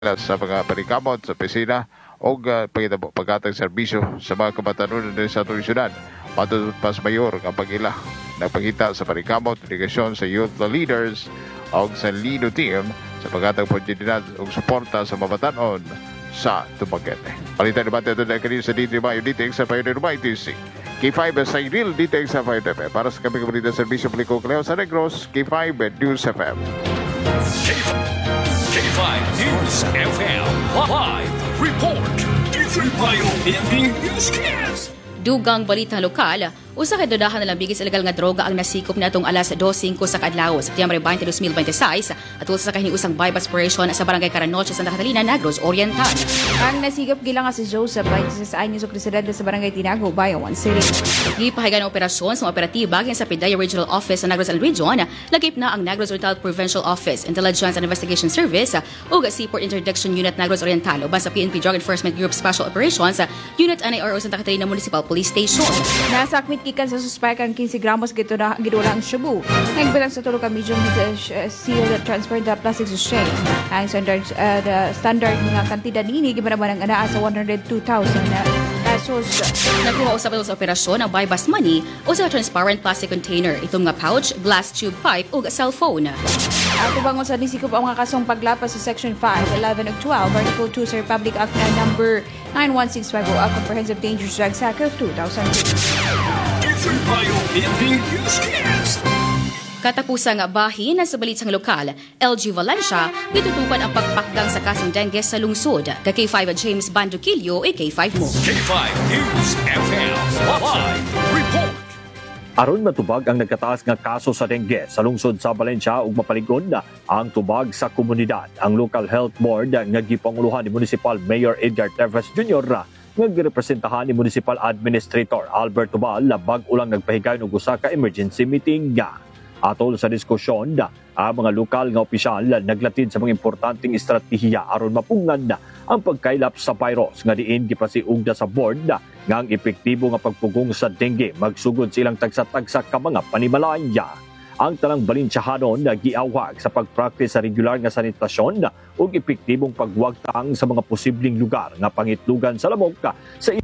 sa mga panikamot sa opisina o pagkatang serbisyo sa mga kabatanunan din sa atong syudad. Matutut pas mayor ang pagila nagpakita sa panikamot, delegasyon sa youth leaders o sa Lido team sa pagkatang oportunidad o suporta sa mabatanon sa Dumaguete. Palitan naman ito na kanina sa D3 Mayo Ditex sa Pioneer ITC. K5 sa Iril Ditex sa 5FM. Para sa kami kabalita Servisyo Publiko Cleo sa Negros, K5 News FM. K5 News FM Live Report. D3 Mayo Newscast. Dugang balita lokal, usa ka dodahan na bigis ilegal nga droga ang nasikop natong alas 2:05 sa kadlaw, September 20, 2026, atol sa kaniusang bypass operation sa Barangay Caranoche, Santa Catalina, Negros Oriental. Ang nasikop gilang nga si Joseph, 26 anyos, residente sa Barangay Tinago, Bayawan City. Gipahigan ang operasyon sa mga operatiba sa Pidaya Regional Office sa Negros Region, lagip na ang Negros Oriental Provincial Office, Intelligence and Investigation Service, ug Seaport Interdiction Unit Negros Oriental, uban sa PNP Drug Enforcement Group Special Operations, Unit NARO Santa Catalina Municipal Police Station. Nasakmit gikan sa suspect ang 15 gramos gidula ang shabu. Nagbilang sa tulog ka medium sealed transparent plastic sachet. Ang standard nga kantidad nini gibanaman ang anaa sa 102,000 pesos. Nagkuha usab sa operasyon ang bypass money o sa transparent plastic container, itong nga pouch, glass tube pipe ug cellphone. At ubangon sa nisikop ang mga kasong paglapas sa Section 5, 11 ug 12, Article 2 sa Republic Act na number 9165 o Comprehensive Dangerous Drugs Act of 2002. Katapusang bahin sa balitang lokal, LG Valencia, gitutukan ang pagpakgang sa kasong dengue sa lungsod. K5 James Banduquillo, K5 mo. K5 News FM Live Report. Aron matubag ang nagkataas nga kaso sa dengue sa lungsod sa Valencia ug mapaligod na ang tubag sa komunidad. Ang Local Health Board nga gipanguluhan ni Municipal Mayor Edgar Teves Jr. nga girepresentahan ni Municipal Administrator Albert Tubal labag ulang nagpahigayon og usa ka emergency meeting nga. Atol sa diskusyon, ang mga lokal nga opisyal naglatid sa mga importanteng estratehiya aron mapungan ang pagkailap sa virus nga diin gipasiugda sa board nga ang epektibo nga pagpugong sa dengue magsugod silang tagsa-tagsa ka mga panimalaya. Ang tanang Balintiahanon giawhag sa pagpraktis sa regular nga sanitasyon ug epektibong pagwagtang sa mga posibleng lugar nga pangitlugan sa lamok sa